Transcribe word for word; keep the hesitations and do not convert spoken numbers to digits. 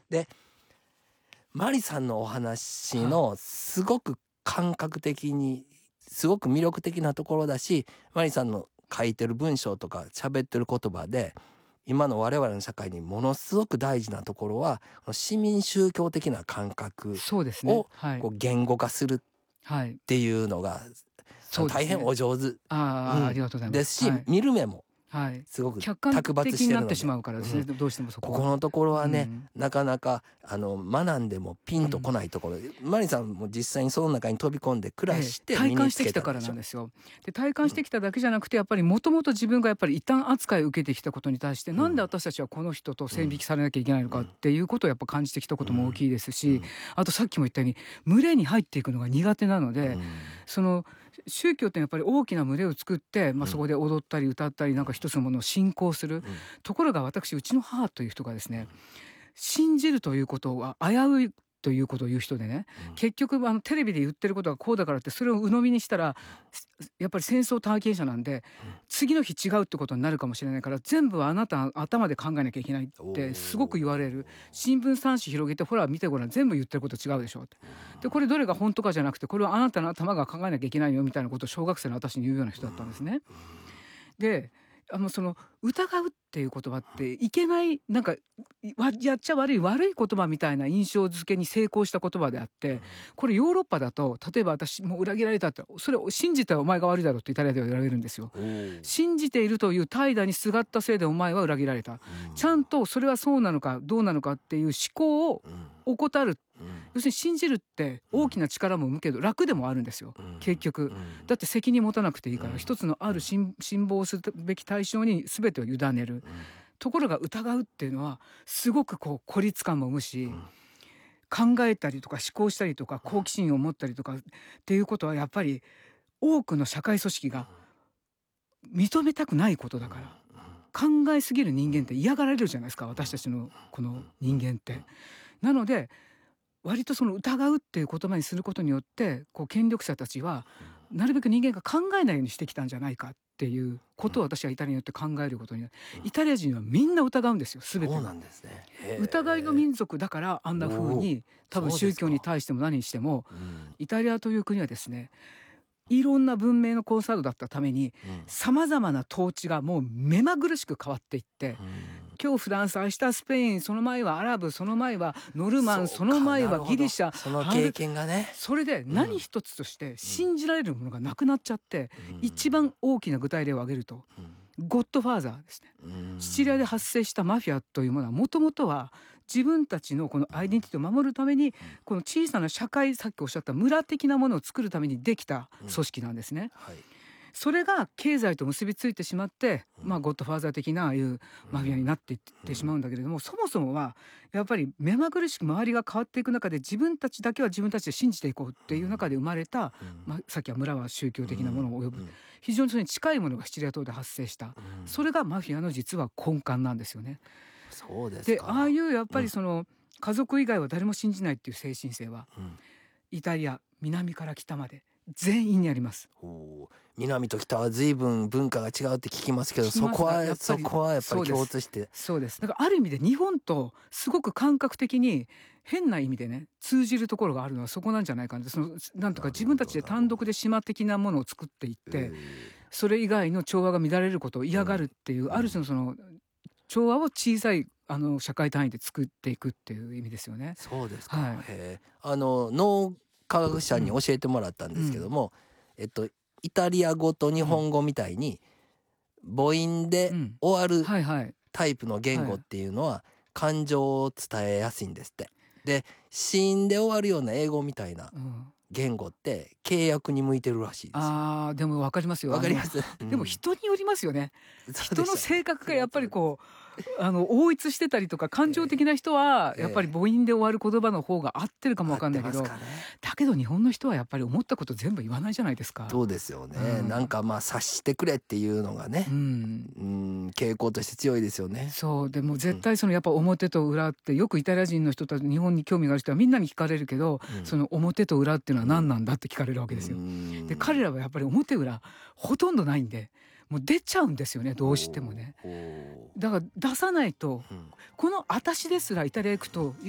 でマリさんのお話のすごく感覚的にすごく魅力的なところだし、マリさんの書いてる文章とか喋ってる言葉で今の我々の社会にものすごく大事なところは市民宗教的な感覚そうですね、 をはい、 こう言語化するっていうのが大変お上手、 あ、 うん、 ありがとうございます。 ですし、 はい、 見る目もはい、 すごく客観卓抜的してるのでになってしまうからですね、うん、どうしてもそこここのところはね、 うん、 なかなかあの学んでもピンとこないところ、うん、マリさんも実際にその中に飛び込んで暮らして身につけたんでしょ、 体感してきたからなんですよ。で体感してきただけじゃなくて、やっぱりもともと自分がやっぱり異端扱いを受けてきたことに対して、うん、なんで私たちはこの人と線引きされなきゃいけないのかっていうことをやっぱ感じてきたことも大きいですし、うんうん、あとさっきも言ったように群れに入っていくのが苦手なので、うん、その宗教ってやっぱり大きな群れを作って、まあ、そこで踊ったり歌ったりなんか一つのものを信仰する、うん、ところが私うちの母という人がですね、信じるということは危ういということを言う人でね、うん、結局あのテレビで言ってることがこうだからってそれを鵜呑みにしたらやっぱり戦争体験者なんで、うん、次の日違うってことになるかもしれないから全部はあなた頭で考えなきゃいけないってすごく言われる。新聞さん紙広げてほら見てごらん全部言ってること違うでしょって。でこれどれが本当かじゃなくてこれはあなたの頭が考えなきゃいけないよみたいなことを小学生の私に言うような人だったんですね。であのその疑うっていう言葉っていけないなんかやっちゃ悪い悪い言葉みたいな印象付けに成功した言葉であって、これヨーロッパだと例えば私もう裏切られたってそれを信じたらお前が悪いだろうってイタリアでは言われるんですよ。信じているという怠惰にすがったせいでお前は裏切られた、ちゃんとそれはそうなのかどうなのかっていう思考を怠る、要するに信じるって大きな力も生むけど楽でもあるんですよ、結局。だって責任持たなくていいから一つのある信望するべき対象に全てを委ねる。ところが疑うっていうのはすごくこう孤立感も生むし、考えたりとか思考したりとか好奇心を持ったりとかっていうことはやっぱり多くの社会組織が認めたくないことだから。考えすぎる人間って嫌がられるじゃないですか、私たちのこの人間って。なので割とその疑うっていう言葉にすることによってこう権力者たちはなるべく人間が考えないようにしてきたんじゃないかっていうことを私はイタリアによって考えることになる。イタリア人はみんな疑うんですよ、全て。 そうなんですね。 疑いの民族だからあんな風に多分宗教に対しても何にしても、イタリアという国はですねいろんな文明のコンサートだったためにさまざまな統治がもう目まぐるしく変わっていって、今日フランス明日スペインその前はアラブその前はノルマン そ, その前はギリシャ、 その経験がね、 それで何一つとして信じられるものがなくなっちゃって、うん、一番大きな具体例を挙げると、うん、ゴッドファーザーですね、うん、シチリアで発生したマフィアというものはもともとは自分たちのこのアイデンティティを守るためにこの小さな社会、さっきおっしゃった村的なものを作るためにできた組織なんですね、うんはい、それが経済と結びついてしまって、まあ、ゴッドファーザー的なああいうマフィアになっていってしまうんだけれども、そもそもはやっぱり目まぐるしく周りが変わっていく中で自分たちだけは自分たちで信じていこうっていう中で生まれた、まあ、さっきは村は宗教的なものを及ぶ非常にそれに近いものがシチリア島で発生した、それがマフィアの実は根幹なんですよね。 そうですか。 でああいうやっぱりその家族以外は誰も信じないっていう精神性は、イタリア南から北まで全員にあります。 お南と北は随分文化が違うって聞きますけど、そこはそこはやっぱり共通して、 そうです。だからある意味で日本とすごく感覚的に変な意味でね通じるところがあるのはそこなんじゃないかな。そのなんとか自分たちで単独で島的なものを作っていって、それ以外の調和が乱れることを嫌がるっていう、うん、ある種のその調和を小さいあの社会単位で作っていくっていう意味ですよね。 そうですか。 はい、 へあの脳科学者に教えてもらったんですけども、うん、えっとイタリア語と日本語みたいに母音で終わるタイプの言語っていうのは感情を伝えやすいんですって。で、子音で終わるような英語みたいな言語って契約に向いてるらしいですよ。 ああ、でも分かりますよ。 分かります。 でも人によりますよね。人の性格がやっぱりこうあの応一してたりとか感情的な人はやっぱり母音で終わる言葉の方が合ってるかも分かんないけど、ね、だけど日本の人はやっぱり思ったこと全部言わないじゃないですか。 そうですよね、うん、なんかまあ察してくれっていうのがね、うん、うん傾向として強いですよね。 そうでも絶対そのやっぱ表と裏ってよくイタリア人の人たち日本に興味がある人はみんなに聞かれるけど、うん、その表と裏っていうのは何なんだって聞かれるわけですよ、うん、で彼らはやっぱり表裏ほとんどないんでもう出ちゃうんですよね、どうしてもね。だから出さないと、うん、この私ですらイタリア行くと